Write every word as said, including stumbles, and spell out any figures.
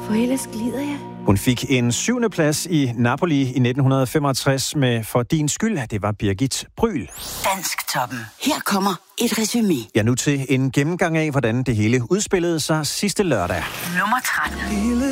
For ellers glider jeg. Hun fik en syvende plads i Napoli i nitten femogtres med For din skyld. Det var Birgit Bryl. Dansktoppen. Her kommer et resumé. Ja, nu til en gennemgang af, hvordan det hele udspillede sig sidste lørdag. Nummer tretten.